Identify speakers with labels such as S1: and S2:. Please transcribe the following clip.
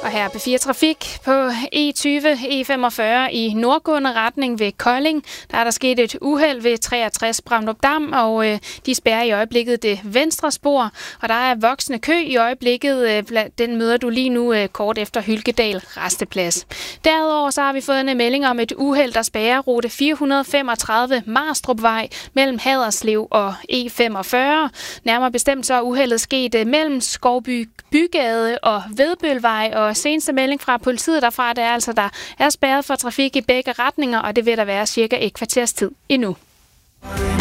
S1: Og her er P4 Trafik på E20, E45 i nordgående retning ved Kolding. Der er der sket et uheld ved 63 Bramdrup Dam, og de spærrer i øjeblikket det venstre spor. Og der er voksende kø i øjeblikket. Den møder du lige nu kort efter Hylkedal Rasteplads. Derudover så har vi fået en melding om et uheld, der spærrer rute 435 Marstrupvej mellem Haderslev og E45. Nærmere bestemt så er uheldet sket mellem Skovby Bygade og Vedbølvej, og seneste melding fra politiet derfra, det er altså, der er spærret for trafik i begge retninger, og det vil der være cirka et kvarters tid endnu.